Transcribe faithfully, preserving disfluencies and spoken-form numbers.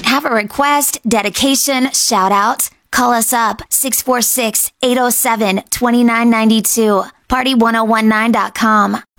Have a request, dedication, shout out? Call us up six four six, eight oh seven, two nine nine two. party ten nineteen dot com.